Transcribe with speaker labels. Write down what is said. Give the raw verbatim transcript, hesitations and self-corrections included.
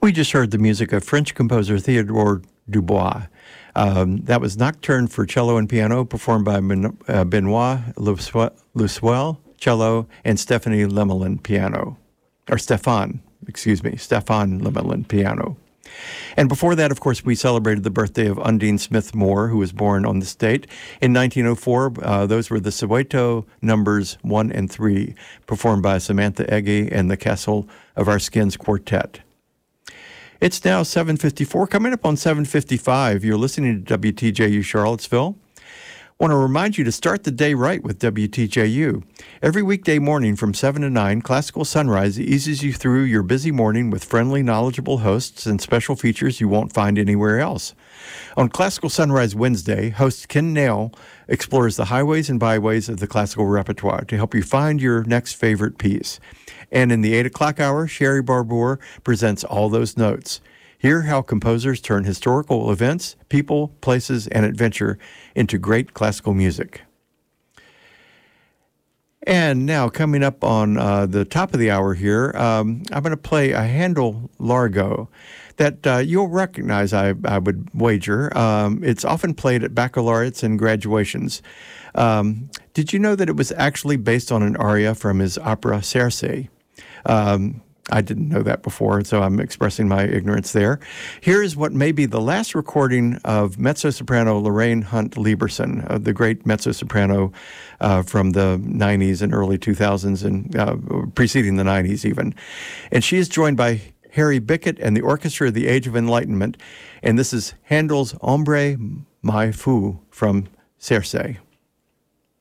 Speaker 1: We just heard the music of French composer Theodore Dubois. Um, that was Nocturne for cello and piano, performed by Ben- uh, Benoit Luswell, cello, and Stephanie Lemelin, piano. Or Stefan, excuse me, Stefan Lemelin, piano. And before that, of course, we celebrated the birthday of Undine Smith Moore, who was born on this date. In nineteen oh four, uh, those were the Soweto numbers one and three, performed by Samantha Eggy and the Castle of Our Skins Quartet. It's now seven fifty-four. Coming up on seven fifty-five, you're listening to W T J U Charlottesville. I want to remind you to start the day right with W T J U. Every weekday morning from seven to nine, Classical Sunrise eases you through your busy morning with friendly, knowledgeable hosts and special features you won't find anywhere else. On Classical Sunrise Wednesday, host Ken Nail explores the highways and byways of the classical repertoire to help you find your next favorite piece. And in the eight o'clock hour, Sherry Barbour presents All Those Notes. Hear how composers turn historical events, people, places, and adventure into great classical music. And now, coming up on uh, the top of the hour here, um, I'm going to play a Handel Largo that uh, you'll recognize, I, I would wager. Um, it's often played at baccalaureates and graduations. Um, did you know that it was actually based on an aria from his opera Circe? Um, I didn't know that before, so I'm expressing my ignorance there. Here is what may be the last recording of mezzo-soprano Lorraine Hunt Lieberson, uh, the great mezzo-soprano uh, from the nineties and early two thousands, and uh, preceding the nineties even. And she is joined by Harry Bickett and the Orchestra of the Age of Enlightenment, and this is Handel's Ombre mai fu from Circe.